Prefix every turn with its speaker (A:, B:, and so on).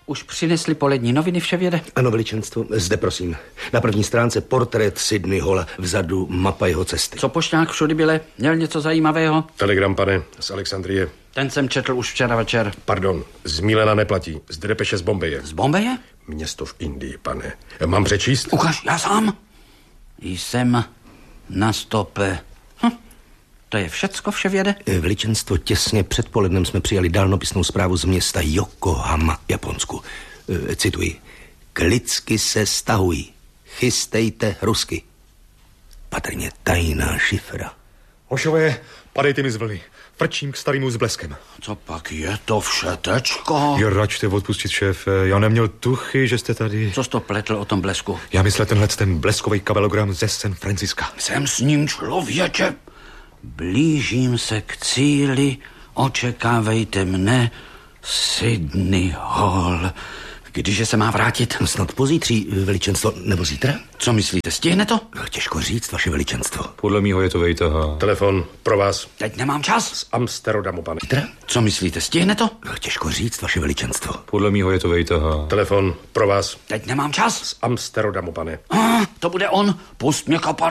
A: Už přinesli polední noviny, vševěde?
B: Ano, veličenstvo, zde prosím. Na první stránce portrét Sydney Halla, vzadu mapa jeho cesty.
A: Co pošťák všudy byle? Měl něco zajímavého?
C: Telegram, pane, z Alexandrie.
A: Ten jsem četl už včera večer.
C: Pardon, z Mílena neplatí, z depeše z Bombeje.
A: Z Bombeje?
C: Město v Indii, pane. Mám přečíst?
A: Ukaž, já sám. Jsem na stope. To je všecko, vševěde?
B: Veličenstvo, těsně před polednem jsme přijali dálnopisnou zprávu z města Yokohama, Japonsku. Cituji. Klicky se stahují. Chystejte Rusky. Patrně tajná šifra.
D: Hošové, padejte mi z vlny. Frčím k starému s bleskem.
A: Co pak je to všetečko?
D: Jo, račte odpustit, šéfe. Já neměl tuchy, že jste tady.
A: Co jsi to pletl o tom blesku?
D: Já myslel ten bleskový kabelogram ze San Franciska.
A: Jsem s ním, člověče. Blížím se k cíli, očekávejte mne, Sydney Hall. Kdyže se má vrátit?
B: Snad pozítří, veličenstvo, nebo zítra?
A: Co myslíte, stihne to?
B: Těžko říct, vaše veličenstvo.
D: Podle mýho je to vejtaha.
C: Telefon pro vás.
A: Teď nemám čas.
C: Z Amsterdamu, pane.
B: Zítra?
A: Co myslíte, stihne to?
B: Těžko říct, vaše veličenstvo.
D: Podle mýho je to vejtaha.
C: Telefon pro vás.
A: Teď nemám čas.
C: Z Amsterdamu, pane.
A: To bude on. Pust mě, kapar.